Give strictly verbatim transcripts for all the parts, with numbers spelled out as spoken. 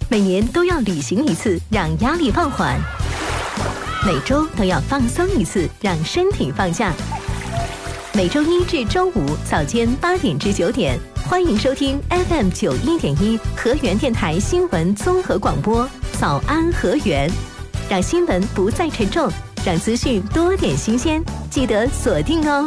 每年都要旅行一次，让压力放缓；每周都要放松一次，让身体放假。每周一至周五早间八点至九点，欢迎收听 F M 九一点一河源电台新闻综合广播。早安河源，让新闻不再沉重，让资讯多点新鲜，记得锁定哦。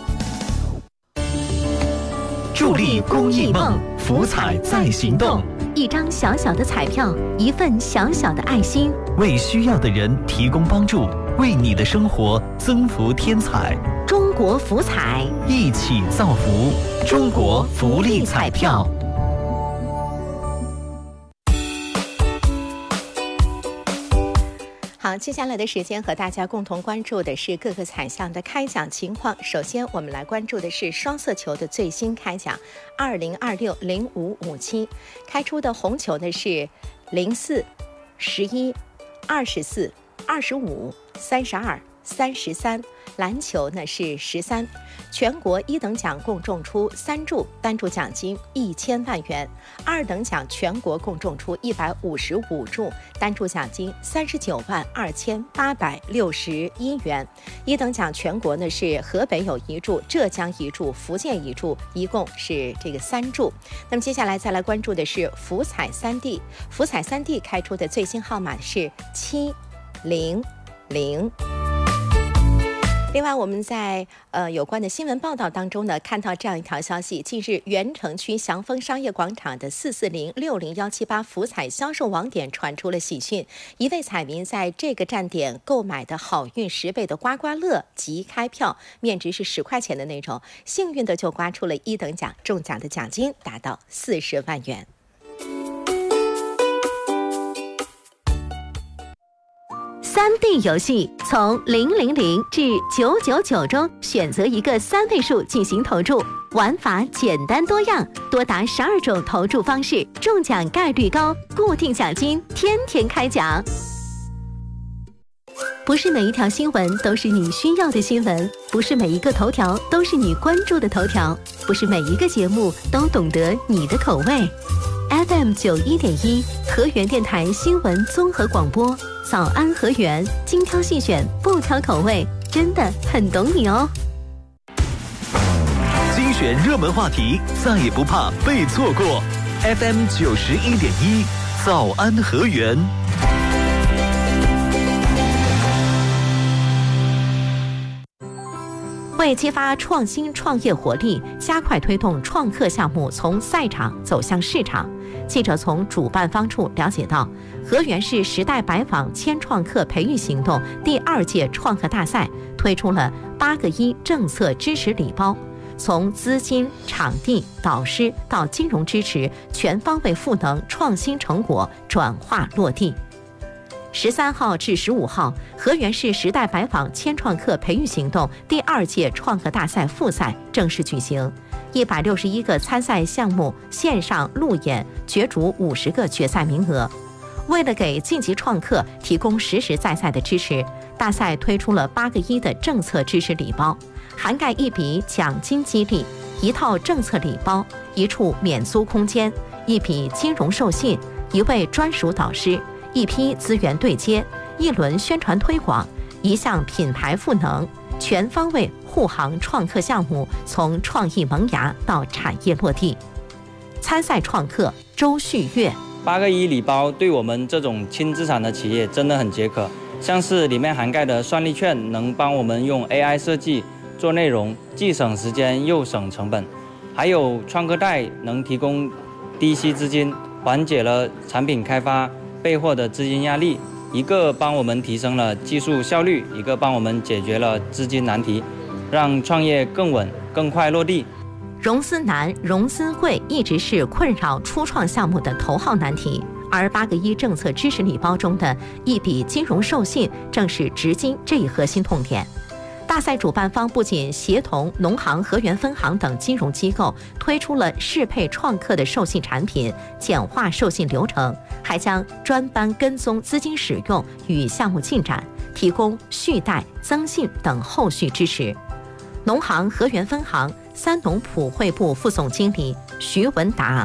助力公益梦，福彩在行动。 一张小小的彩票，一份小小的爱心， 为需要的人提供帮助，为你的生活增幅添彩。 中国福彩， 一起造福。中国福利彩票。 好，接下来的时间和大家共同关注的是各个彩项的开奖情况。首先，我们来关注的是双色球的最新开奖，二零二六零五五七开出的红球呢是零四、十一、二十四、二十五、三十二、三十三，蓝球呢是十三。全国一等奖共中出三注，单注奖金一千万元；二等奖全国共中出一百五十五注，单注奖金三十九万二千八百六十一元。一等奖全国呢是河北有一注，浙江一注，福建一注，一共是这个三注。那么接下来再来关注的是福彩三 D， 福彩三 D 开出的最新号码是七零零。另外，我们在呃有关的新闻报道当中呢，看到这样一条消息：近日，原城区祥丰商业广场的四四零六零一七八福彩销售网点传出了喜讯，一位彩民在这个站点购买的好运十倍的刮刮乐即开票，面值是十块钱的那种，幸运的就刮出了一等奖，中奖的奖金达到四十万元。三 D 游戏从零零零至九九九中选择一个三位数进行投注，玩法简单多样，多达十二种投注方式，中奖概率高，固定奖金天天开奖。不是每一条新闻都是你需要的新闻，不是每一个头条都是你关注的头条，不是每一个节目都懂得你的口味。F M 九一点一河源电台新闻综合广播，早安河源，精挑细选，不挑口味，真的很懂你哦。 精选热门话题，再也不怕被错过。F M 九十一点一，早安河源。 为激发创新创业活力，加快推动创客项目从赛场走向市场，记者从主办方处了解到，河源市时代百坊千创客培育行动第二届创客大赛推出了八个一政策支持礼包，从资金、场地、导师到金融支持，全方位赋能创新成果转化落地。十三号至十五号，河源市时代百坊千创客培育行动第二届创客大赛复赛正式举行，一百六十一个参赛项目线上路演，角逐五十个决赛名额。为了给晋级创客提供实实在在的支持，大赛推出了八个一的政策支持礼包，涵盖一笔奖金激励、一套政策礼包、一处免租空间、一笔金融授信、一位专属导师、一批资源对接、一轮宣传推广、一项品牌赋能，全方位护航创客项目从创意萌芽到产业落地。参赛创客周旭月， 八个一礼包对我们这种轻资产的企业真的很解渴，像是里面涵盖的算力券能帮我们用 A I 设计做内容，既省时间又省成本，还有创客贷能提供低息资金，缓解了产品开发备货的资金压力，一个帮我们提升了技术效率，一个帮我们解决了资金难题，让创业更稳更快落地。 融资难、融资贵一直是困扰初创项目的头号难题，而八个一政策支持礼包中的一笔金融授信正是直击这一核心痛点。大赛主办方不仅协同农行、河源分行等金融机构推出了适配创客的授信产品，简化授信流程，还将专班跟踪资金使用与项目进展，提供续贷、增信等后续支持。农行河源分行三农普惠部副总经理徐文达，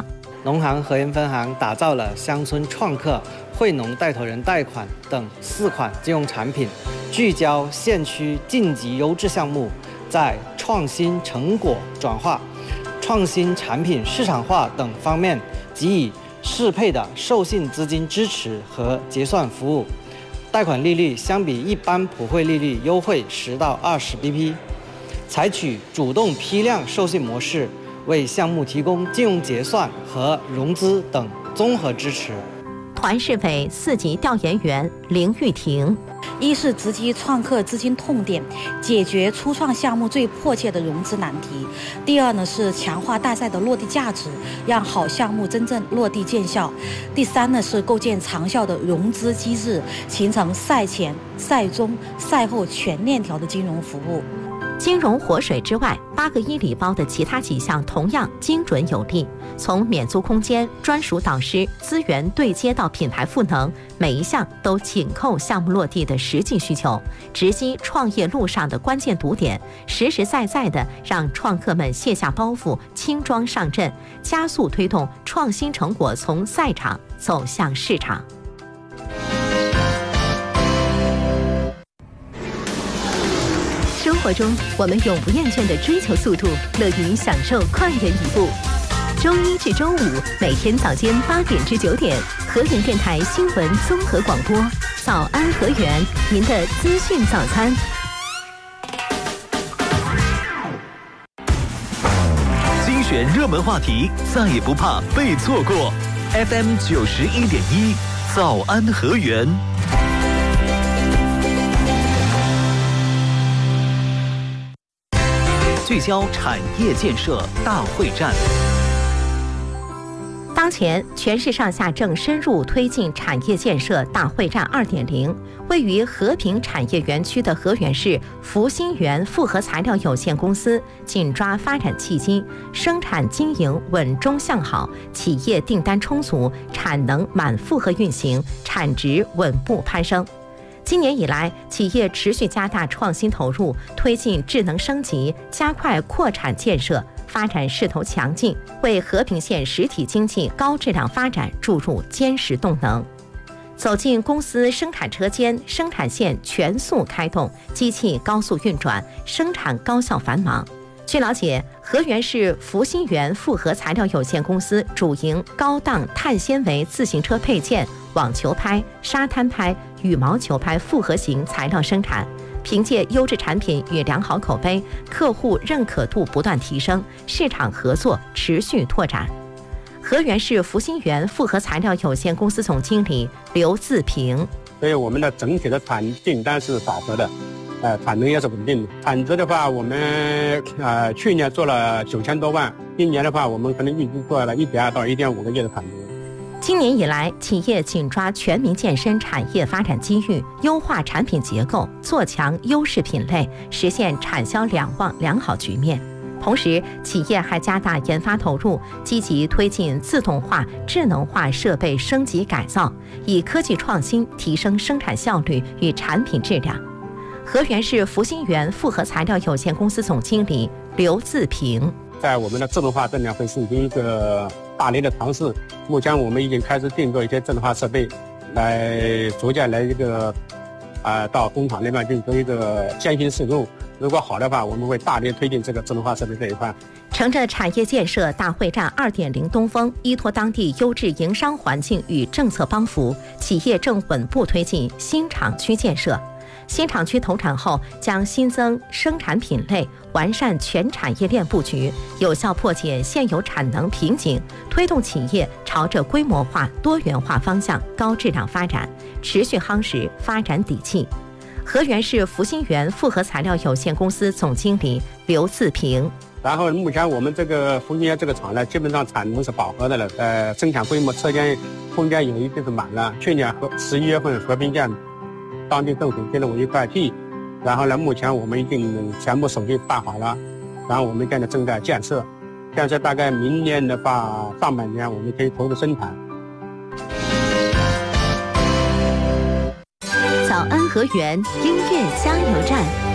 农行河源分行打造了乡村创客、惠农带头人贷款等四款金融产品，聚焦县区晋级优质项目，在创新成果转化、创新产品市场化等方面给予适配的授信资金支持和结算服务。贷款利率相比一般普惠利率优惠十到二十 B P， 采取主动批量授信模式，为项目提供金融结算和融资等综合支持。 团市委四级调研员林玉婷。 一是直击创客资金痛点，解决初创项目最迫切的融资难题；第二呢是强化大赛的落地价值，让好项目真正落地见效；第三呢是构建长效的融资机制，形成赛前、赛中、赛后全链条的金融服务。 金融活水之外，八个一礼包的其他几项同样精准有力。从免租空间、专属导师、资源对接到品牌赋能，每一项都紧扣项目落地的实际需求，直击创业路上的关键堵点，实实在在地让创客们卸下包袱，轻装上阵，加速推动创新成果从赛场走向市场。生活中，我们永不厌倦地追求速度，乐于享受快人一步。周一至周五，每天早间八点至九点，河源电台新闻综合广播，早安河源，您的资讯早餐。 精选热门话题，再也不怕被错过。F M 九十一点一，早安河源。聚焦产业建设大会战。 当前，全市上下正深入推进产业建设大会战 二点零。位于和平产业园区的河源市福新园复合材料有限公司紧抓发展契机，生产经营稳中向好，企业订单充足，产能满负荷运行，产值稳步攀升。今年以来，企业持续加大创新投入，推进智能升级，加快扩产建设，发展势头强劲，为和平县实体经济高质量发展注入坚实动能。走进公司生产车间，生产线全速开动，机器高速运转，生产高效繁忙。据了解，河源市福新园复合材料有限公司主营高档碳纤维自行车配件、网球拍、沙滩拍、羽毛球拍复合型材料生产。凭借优质产品与良好口碑，客户认可度不断提升，市场合作持续拓展。河源市福新园复合材料有限公司总经理刘自平： 所以我们的整体的产订单是饱和的，呃，产能也是稳定的。产值的话，我们呃去年做了九千多万，今年的话，我们可能预计做了一点二到一点五个亿的产值。 今年以来，企业紧抓全民健身产业发展机遇，优化产品结构，做强优势品类，实现产销两旺良好局面。同时，企业还加大研发投入，积极推进自动化、智能化设备升级改造，以科技创新提升生产效率与产品质量。河源市福新园复合材料有限公司总经理刘自平： 在我们的自动化这两会进行一个大力的尝试，目前我们已经开始定做一些自动化设备，来逐渐来一个啊、呃、到工厂那边进行一个先行试用。如果好的话，我们会大力推进这个自动化设备这一块。 乘着产业建设大会战 二点零 东风，依托当地优质营商环境与政策帮扶，企业正稳步推进新厂区建设。新厂区投产后，将新增生产品类，完善全产业链布局，有效破解现有产能瓶颈，推动企业朝着规模化、多元化方向高质量发展，持续夯实发展底气。河源市福新园复合材料有限公司总经理刘自平： 然后目前我们这个福新园这个厂呢，基本上产能是饱和的了，呃，生产规模车间空间有一定是满了。去年和十一月份和平县当地政府给了我一块地，然后呢，目前我们已经全部手续办好了，然后我们现在正在建设，建设大概明年的话，上半年我们可以投入生产。 早安河源音乐加油站。